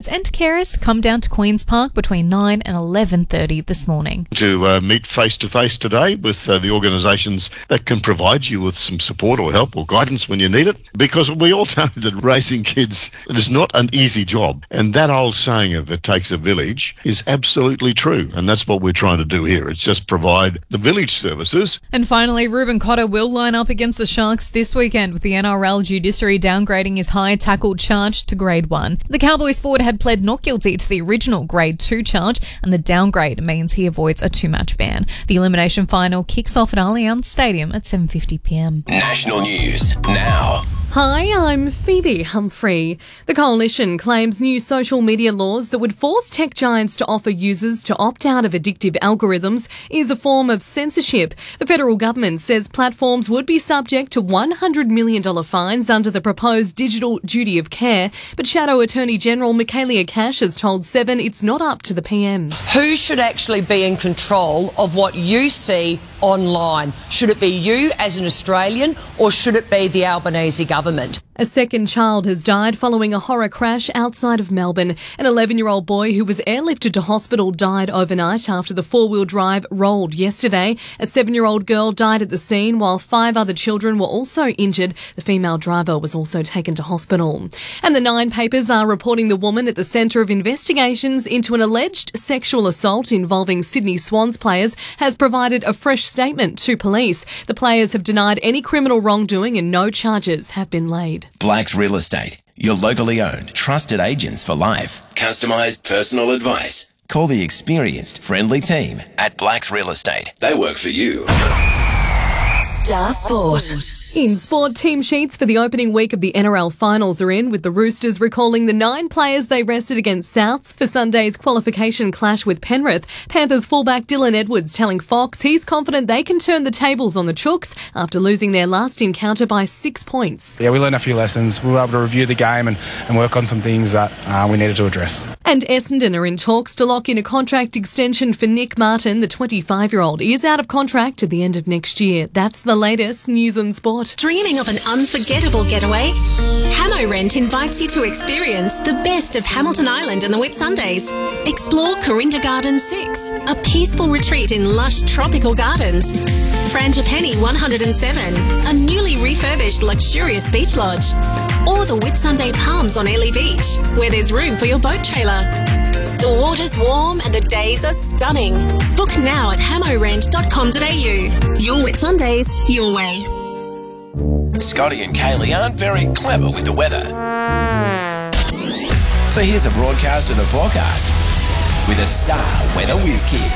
kids and carers to come down to Queen's Park between 9 and 11:30 this morning. To meet face-to-face today with the organisations that can provide you with some support or help or guidance when you need it, because we all know that raising kids is not an easy job, and that old saying of it takes a village is absolutely true, and that's what we're trying to do here. It's just provide the village services. And finally, Ruben Cotter will line up against the Sharks this weekend, with the NRL judiciary downgrading his high tackle charge to Grade 1. The Cowboys forward had pled not guilty to the original Grade 2 charge, and the downgrade means he avoids a 2-match ban. The elimination final kicks off at Allianz Stadium at 7:50pm. National news now. Hi, I'm Phoebe Humphrey. The Coalition claims new social media laws that would force tech giants to offer users to opt out of addictive algorithms is a form of censorship. The federal government says platforms would be subject to $100 million fines under the proposed digital duty of care, but Shadow Attorney General Michaelia Cash has told Seven it's not up to the PM. Who should actually be in control of what you see online? Should it be you as an Australian, or should it be the Albanese government? A second child has died following a horror crash outside of Melbourne. An 11-year-old boy who was airlifted to hospital died overnight after the four-wheel drive rolled yesterday. A 7-year-old girl died at the scene, while 5 other children were also injured. The female driver was also taken to hospital. And the Nine papers are reporting the woman at the centre of investigations into an alleged sexual assault involving Sydney Swans players has provided a fresh statement to police. The players have denied any criminal wrongdoing and no charges have been laid. Black's Real Estate, your locally owned, trusted agents for life. Customised personal advice. Call the experienced, friendly team at Black's Real Estate. They work for you. Star Sport. In sport, team sheets for the opening week of the NRL finals are in, with the Roosters recalling the 9 players they rested against Souths for Sunday's qualification clash with Penrith. Panthers fullback Dylan Edwards telling Fox he's confident they can turn the tables on the Chooks after losing their last encounter by 6 points. Yeah, we learned a few lessons. We were able to review the game and work on some things that we needed to address. And Essendon are in talks to lock in a contract extension for Nick Martin. The 25-year-old is out of contract at the end of next year. That's the latest news and sport. Dreaming of an unforgettable getaway? Hamo Rent invites you to experience the best of Hamilton Island and the Whitsundays. Explore Corinda Gardens 6, a peaceful retreat in lush tropical gardens. Frangipani 107, a newly refurbished luxurious beach lodge. Or the Whitsunday Palms on Airlie Beach, where there's room for your boat trailer. The water's warm and the days are stunning. Book now at hamorent.com.au. Your Whitsundays, your way. Scotty and Kaylee aren't very clever with the weather. So here's a broadcast of the forecast with a star weather whiz kid.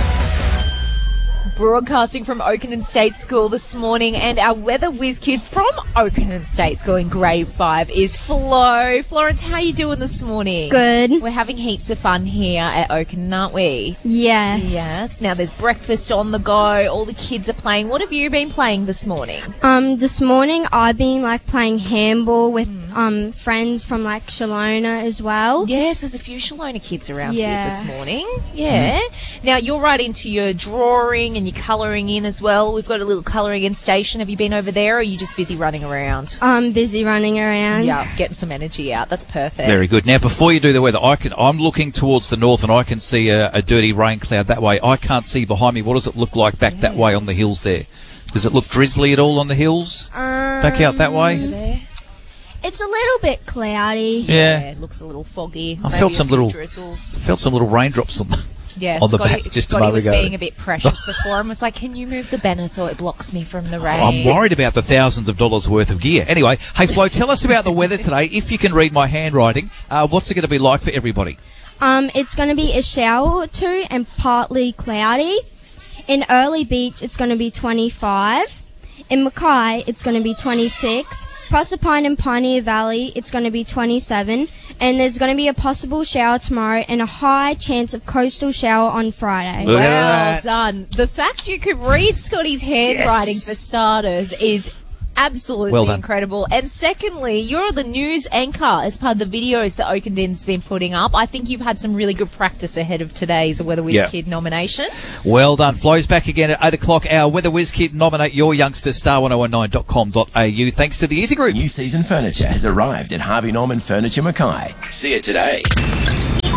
Broadcasting from Oakenden State School this morning, and our weather whiz kid from Oakenden State School in grade 5 is Flo. Florence, how are you doing this morning? Good. We're having heaps of fun here at Oakenden, aren't we? Yes. Yes. Now there's breakfast on the go. All the kids are playing. What have you been playing this morning? This morning I've been playing handball with friends from Shalona as well. Yes, there's a few Shalona kids around here this morning. Yeah. Now you're right into your drawing and your colouring in as well. We've got a little colouring in station. Have you been over there, or are you just busy running around? I'm busy running around. Yeah, getting some energy out. That's perfect. Very good. Now, before you do the weather, I'm looking towards the north, and I can see a dirty rain cloud that way. I can't see behind me. What does it look like back that way on the hills there? Does it look drizzly at all on the hills? Back out that way? It's a little bit cloudy. Yeah, it looks a little foggy. I felt some little drizzles. Felt some little raindrops on the Scotty, back just Scotty a moment was ago. being a bit precious before and was like, can you move the banner so it blocks me from the rain? I'm worried about the thousands of dollars worth of gear. Anyway, hey Flo, tell us about the weather today. If you can read my handwriting, what's it going to be like for everybody? It's going to be a shower or two and partly cloudy. In Early Beach, it's going to be 25. In Mackay, it's going to be 26. Proserpine and Pioneer Valley, it's going to be 27. And there's going to be a possible shower tomorrow and a high chance of coastal shower on Friday. Well done. The fact you could read Scotty's handwriting for starters is absolutely incredible. And secondly, you're the news anchor as part of the videos that Oakenden's been putting up. I think you've had some really good practice ahead of today's Weather Whiz Kid nomination. Well done. Flo's back again at 8 o'clock. Our Weather Whiz Kid, nominate your youngster, star1019.com.au. Thanks to the Easy Group. New season furniture has arrived at Harvey Norman Furniture Mackay. See it today.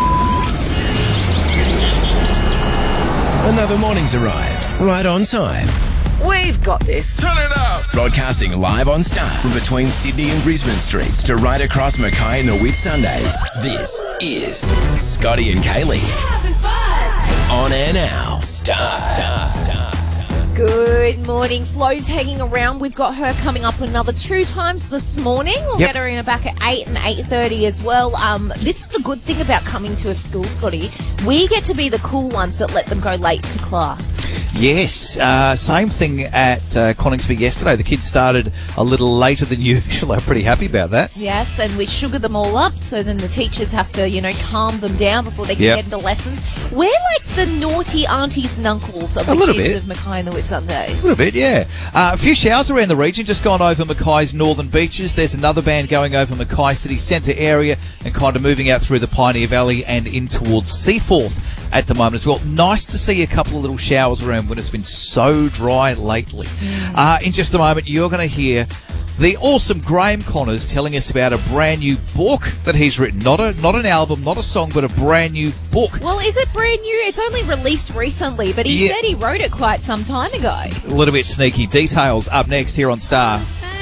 Now the morning's arrived, right on time. We've got this. Turn it up! Broadcasting live on Star from between Sydney and Brisbane streets to right across Mackay and the Whitsundays. This is Scotty and Kaylee. Having fun. On air now. Star. Good morning. Flo's hanging around. We've got her coming up another 2 times this morning. We'll get her in back at 8 and 8:30 as well. This is the good thing about coming to a school, Scotty. We get to be the cool ones that let them go late to class. Yes, same thing at Coningsby yesterday. The kids started a little later than usual. I'm pretty happy about that. Yes, and we sugar them all up, so then the teachers have to, calm them down before they can get into lessons. We're like the naughty aunties and uncles of the kids of Mackay and the Whitsundays. A little bit, yeah. A few showers around the region, just gone over Mackay's northern beaches. There's another band going over Mackay City Centre area and kind of moving out through the Pioneer Valley and in towards Seaforth at the moment as well. Nice to see a couple of little showers around when it's been so dry lately. In just a moment, you're going to hear the awesome Graham Connors telling us about a brand new book that he's written. Not an album, not a song, but a brand new book. Well, is it brand new? It's only released recently, but he said he wrote it quite some time ago. A little bit sneaky. Details up next here on Star.